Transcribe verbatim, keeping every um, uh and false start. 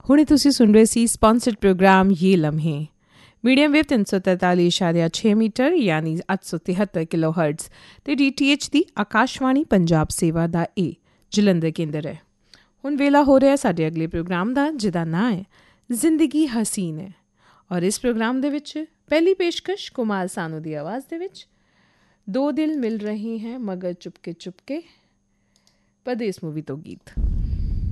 ਹੁਣੇ ਤੁਸੀਂ ਸੁਣ ਰਹੇ ਸੀ ਸਪਾਂਸਰਡ ਪ੍ਰੋਗਰਾਮ ਯੇ ਲਮਹੇ ਮੀਡੀਅਮ ਵੇਵ ਤਿੰਨ ਸੌ ਤਰਤਾਲੀ ਇਸ਼ਾਰਿਆ ਛੇ ਮੀਟਰ ਯਾਨੀ ਅੱਠ ਸੌ ਤਿਹੱਤਰ ਕਿਲੋ ਹਰਟਜ਼ ਅਤੇ ਡੀ ਟੀ ਐਚ ਦੀ ਆਕਾਸ਼ਵਾਣੀ ਪੰਜਾਬ ਸੇਵਾ ਦਾ ਇਹ ਜਲੰਧਰ ਕੇਂਦਰ ਹੈ। ਹੁਣ ਵੇਲਾ ਹੋ ਰਿਹਾ ਸਾਡੇ ਅਗਲੇ ਪ੍ਰੋਗਰਾਮ ਦਾ, ਜਿਹਦਾ ਨਾਂ ਹੈ ਜ਼ਿੰਦਗੀ ਹਸੀਨ ਹੈ। ਔਰ ਇਸ ਪ੍ਰੋਗਰਾਮ ਦੇ ਵਿੱਚ ਪਹਿਲੀ ਪੇਸ਼ਕਸ਼ ਕੁਮਾਰ ਸਾਨੂ ਦੀ ਆਵਾਜ਼ ਦੇ ਵਿੱਚ ਦੋ ਦਿਲ ਮਿਲ ਰਹੇ हैं मगर चुपके चुपके परदेस मूवी तो गीत।